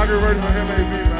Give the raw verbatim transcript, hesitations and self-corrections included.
y'all get ready for M A V, man.